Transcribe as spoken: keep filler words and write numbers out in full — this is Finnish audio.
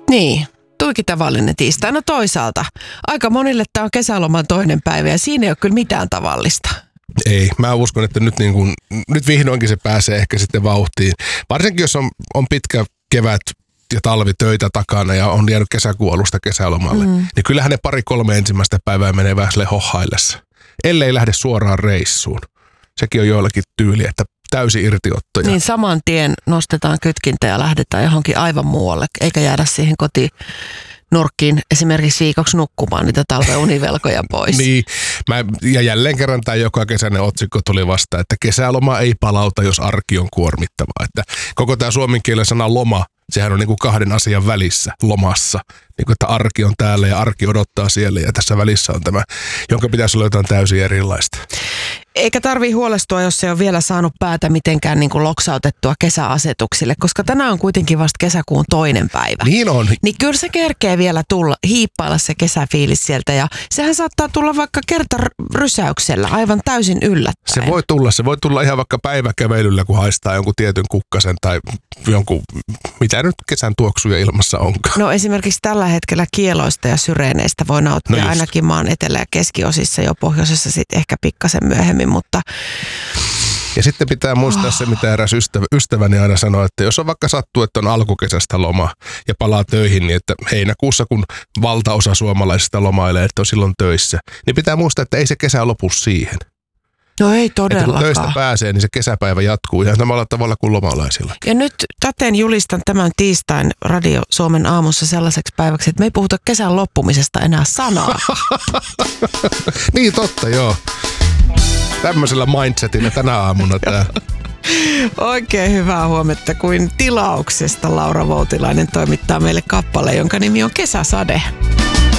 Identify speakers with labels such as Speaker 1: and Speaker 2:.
Speaker 1: Niin, tuikin tavallinen tiistai. No toisaalta, aika monille tämä on kesäloman toinen päivä ja siinä ei ole kyllä mitään tavallista.
Speaker 2: Ei, mä uskon, että nyt, niin kuin, nyt vihdoinkin se pääsee ehkä sitten vauhtiin. Varsinkin jos on, on pitkä kevät ja talvi töitä takana ja on jäänyt kesäkuun alusta kesälomalle, mm. niin kyllähän ne pari-kolme ensimmäistä päivää menee vähän sille hohaillessa. Ellei lähde suoraan reissuun. Sekin on joillakin tyyli, että täysi irtiottoja.
Speaker 1: Niin saman tien nostetaan kytkintä ja lähdetään johonkin aivan muualle, eikä jäädä siihen kotiin nurkkiin esimerkiksi viikoksi nukkumaan niitä talven univelkoja pois.
Speaker 2: Niin, mä, ja jälleen kerran tämä joka kesäinen otsikko tuli vasta, että kesäloma ei palauta, jos arki on kuormittavaa. Että koko tämä suomen kielen sana loma, sehän on niin kuin kahden asian välissä lomassa. Niin kuin, että arki on täällä ja arki odottaa siellä ja tässä välissä on tämä, jonka pitäisi olla jotain täysin erilaista.
Speaker 1: Eikä tarvii huolestua, jos se on vielä saanut päätä mitenkään niin kuin loksautettua kesäasetuksille, koska tänään on kuitenkin vasta kesäkuun toinen päivä.
Speaker 2: Niin on.
Speaker 1: Niin kyllä se kerkee vielä tulla, hiippailla se kesäfiilis sieltä ja sehän saattaa tulla vaikka kertarysäyksellä aivan täysin yllättäen.
Speaker 2: Se voi tulla, se voi tulla ihan vaikka päiväkävelyllä, kun haistaa jonkun tietyn kukkasen tai jonkun, mitä nyt kesän tuoksuja ilmassa onkaan.
Speaker 1: No esimerkiksi tällä hetkellä kieloista ja syreeneistä voi nauttia no ainakin maan etelä- ja keskiosissa, jo pohjoisessa sitten ehkä pikkasen myöhemmin. Mutta
Speaker 2: ja sitten pitää muistaa oh. se, mitä eräs ystävä, ystäväni aina sanoi, että jos on vaikka sattuu, että on alkukesästä loma ja palaa töihin, niin että heinäkuussa, kun valtaosa suomalaisista lomailee, että on silloin töissä, niin pitää muistaa, että ei se kesä lopu siihen.
Speaker 1: No ei todellakaan.
Speaker 2: Että kun töistä pääsee, niin se kesäpäivä jatkuu ihan samalla tavalla kuin lomalaisilla.
Speaker 1: Ja nyt täten julistan tämän tiistain Radio Suomen aamussa sellaiseksi päiväksi, että me ei puhuta kesän loppumisesta enää sanaa.
Speaker 2: Niin totta, joo. Tämmöisellä mindsetillä tänä aamuna tää.
Speaker 1: Oikein hyvää huomenta, kuin tilauksesta Laura Voutilainen toimittaa meille kappale, jonka nimi on Kesäsade.